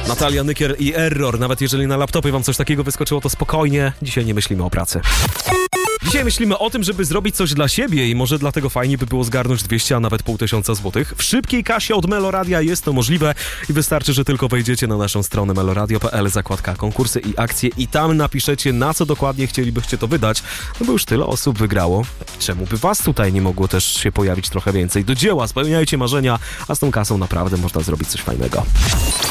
Natalia Nykier i Error. Nawet jeżeli na laptopie wam coś takiego wyskoczyło, to spokojnie. Dzisiaj nie myślimy o pracy. Dzisiaj myślimy o tym, żeby zrobić coś dla siebie i może dlatego fajnie by było zgarnąć 200, a nawet 500 złotych. W szybkiej kasie od Meloradia jest to możliwe i wystarczy, że tylko wejdziecie na naszą stronę meloradio.pl, zakładka konkursy i akcje i tam napiszecie, na co dokładnie chcielibyście to wydać, no bo już tyle osób wygrało. Czemu by was tutaj nie mogło też się pojawić trochę więcej? Do dzieła, spełniajcie marzenia, a z tą kasą naprawdę można zrobić coś fajnego.